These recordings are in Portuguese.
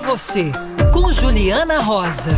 você, com Juliana Rosa.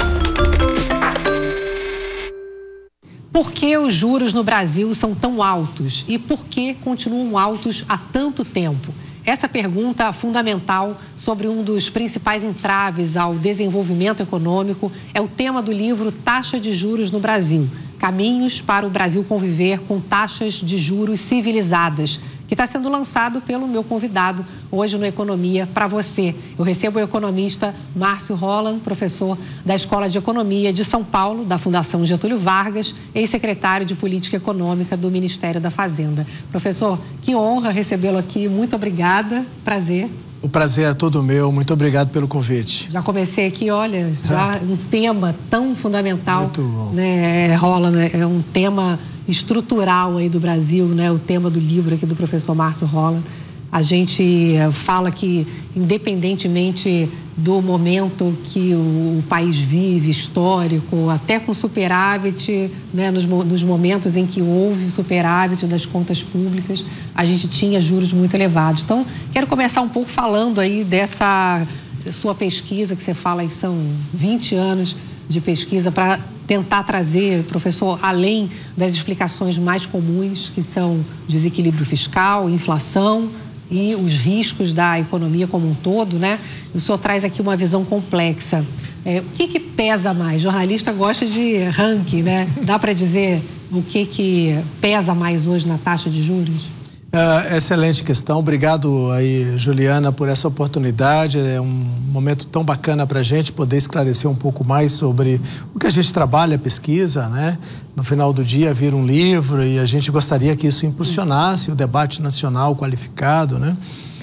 Por que os juros no Brasil são tão altos e por que continuam altos há tanto tempo? Essa pergunta fundamental sobre um dos principais entraves ao desenvolvimento econômico é o tema do livro Taxa de Juros no Brasil, Caminhos para o Brasil Conviver com Taxas de Juros Civilizadas, que está sendo lançado pelo meu convidado hoje no Economia para você. Eu recebo o economista Márcio Holland, professor da Escola de Economia de São Paulo, da Fundação Getúlio Vargas, ex-secretário de Política Econômica do Ministério da Fazenda. Professor, que honra recebê-lo aqui. Muito obrigada. Prazer. O prazer é todo meu. Muito obrigado pelo convite. Já comecei aqui, olha, já um tema tão fundamental. Muito bom. Né, Holland, é um tema estrutural aí do Brasil, né? O tema do livro aqui do professor Márcio Holland. A gente fala que, independentemente do momento que o país vive, histórico, até com superávit, né? Nos momentos em que houve superávit das contas públicas, a gente tinha juros muito elevados. Então, quero começar um pouco falando aí dessa sua pesquisa, que você fala aí são 20 anos de pesquisa, para tentar trazer, professor, além das explicações mais comuns, que são desequilíbrio fiscal, inflação e os riscos da economia como um todo, né? O senhor traz aqui uma visão complexa. O que pesa mais? O jornalista gosta de ranking, né? Dá para dizer o que pesa mais hoje na taxa de juros? Excelente questão. Obrigado aí, Juliana, por essa oportunidade. É um momento tão bacana para a gente poder esclarecer um pouco mais sobre o que a gente trabalha, pesquisa, né? No final do dia, vir um livro, e a gente gostaria que isso impulsionasse o debate nacional qualificado, né?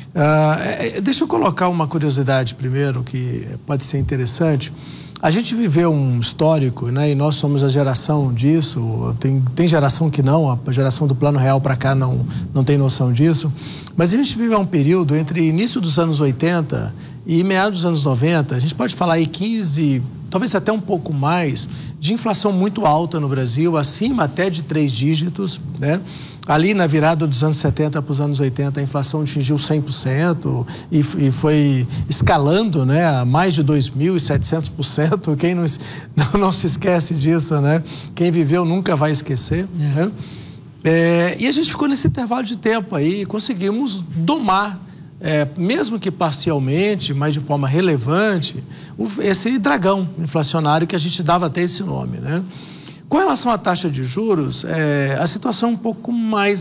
Deixa eu colocar uma curiosidade primeiro, que pode ser interessante. A gente viveu um histórico, né? E nós somos a geração disso. Tem geração que não, a geração do Plano Real para cá não tem noção disso. Mas a gente viveu um período entre início dos anos 80 e meados dos anos 90. A gente pode falar aí 15, talvez até um pouco mais, de inflação muito alta no Brasil, acima até de 3 dígitos, né? Ali na virada dos anos 70 para os anos 80, a inflação atingiu 100% e foi escalando, né, a mais de 2.700%. Quem não se esquece disso, né? Quem viveu nunca vai esquecer, né? E a gente ficou nesse intervalo de tempo aí e conseguimos domar, mesmo que parcialmente, mas de forma relevante, esse dragão inflacionário que a gente dava até esse nome, né? Com relação à taxa de juros, a situação é um pouco mais